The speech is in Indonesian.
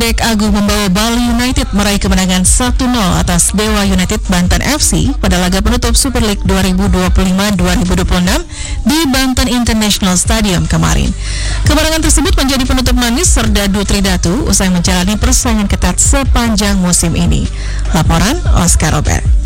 Bek Agung membawa Bali United meraih kemenangan 1-0 atas Dewa United Banten FC pada laga penutup Super League 2025-2026 di Banten International Stadium kemarin. Kemenangan tersebut menjadi penutup manis Serdadu Tridatu usai menjalani persaingan ketat sepanjang musim ini. Laporan Oscar Robert.